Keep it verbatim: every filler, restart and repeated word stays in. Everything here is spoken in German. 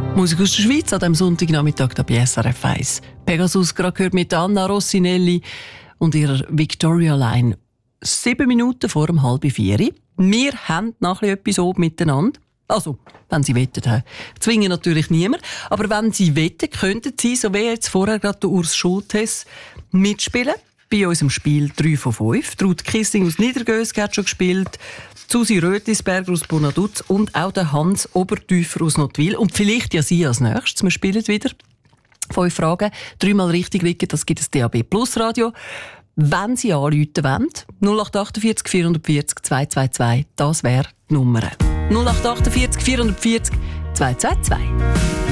Musik aus der Schweiz an diesem Sonntagnachmittag bei S R F eins. Pegasus gerade gehört mit Anna Rossinelli und ihrer Victoria Line. Sieben Minuten vor dem halb vier. Wir haben noch etwas oben miteinander. Also, wenn Sie wettet, zwingen natürlich niemand. Aber wenn Sie wetten, könnten Sie, so wie jetzt vorher gerade der Urs Schultes, mitspielen. Bei unserem Spiel drei von fünf. Ruth Kissing aus Niedergösgen hat schon gespielt. Susi Rötlisberger aus Bonaduz und auch der Hans Obertäufer aus Nottwil. Und vielleicht ja Sie als nächstes. Wir spielen wieder. Fünf Fragen. Dreimal richtig liegen, das gibt es D A B Plus Radio. Wenn Sie anrufen wollen, null acht achtundvierzig vierhundertvierzig zweihundertzweiundzwanzig, das wäre die Nummer. null acht achtundvierzig vierhundertvierzig zweihundertzweiundzwanzig.